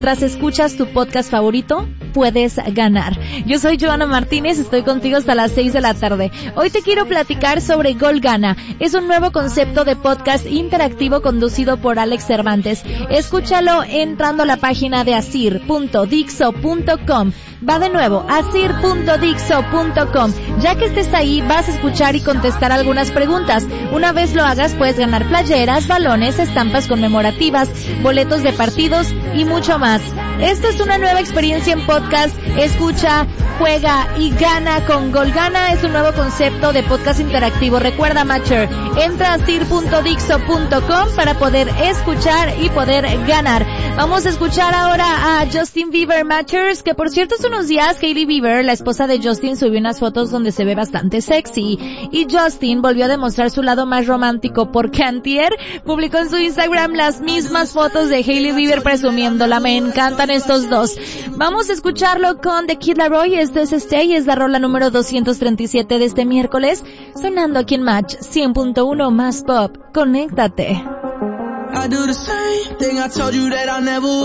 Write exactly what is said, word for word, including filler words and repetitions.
Mientras escuchas tu podcast favorito, puedes ganar. Yo soy Joana Martínez, estoy contigo hasta las seis de la tarde. Hoy te quiero platicar sobre Gol Gana. Es un nuevo concepto de podcast interactivo conducido por Alex Cervantes. Escúchalo entrando a la página de asir punto dixo punto com. Va de nuevo, asir punto dixo punto com. Ya que estés ahí, vas a escuchar y contestar algunas preguntas. Una vez lo hagas, puedes ganar playeras, balones, estampas conmemorativas, boletos de partidos y mucho más. Esta es una nueva experiencia en podcast. Escucha, juega y gana con Gol Gana. Es un nuevo concepto de podcast interactivo. Recuerda, Matcher, entra a asir punto dixo punto com para poder escuchar y poder ganar. Vamos a escuchar ahora a Justin Bieber, Matchers, que por cierto hace unos días Hailey Bieber, la esposa de Justin, subió unas fotos donde se ve bastante sexy y Justin volvió a demostrar su lado más romántico porque antier publicó en su Instagram las mismas fotos de Hailey Bieber presumiéndola. Me encantan estos dos. Vamos a escucharlo con The Kid Laroi. Esto es Stay, es la rola número doscientos treinta y siete de este miércoles, sonando aquí en Match cien punto uno más pop. Conéctate. I do the same thing I told you that I never